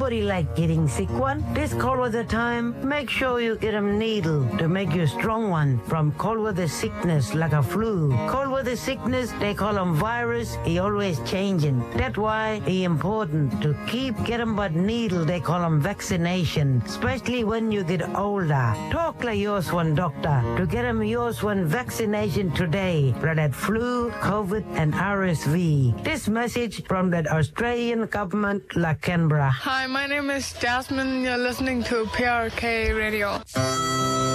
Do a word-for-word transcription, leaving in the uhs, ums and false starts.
Nobody like getting sick one. This cold weather time, make sure you get a needle to make you a strong one from cold weather sickness like a flu. Cold weather sickness, they call them virus. He always changing. That's why he important to keep get 'em but needle. They call them vaccination, especially when you get older. Talk like yours one doctor to get 'em yours one vaccination today for that flu, COVID, and R S V. This message from the Australian government, like Canberra. Hi, my name is Jasmine. You're listening to P R K Radio.